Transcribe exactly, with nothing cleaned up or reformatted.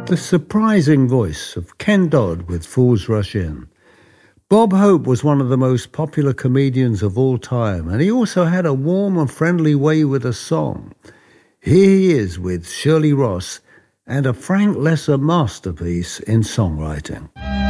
The surprising voice of Ken Dodd with Fools Rush In. Bob Hope was one of the most popular comedians of all time, and he also had a warm and friendly way with a song. Here he is with Shirley Ross and a Frank Lesser masterpiece in songwriting.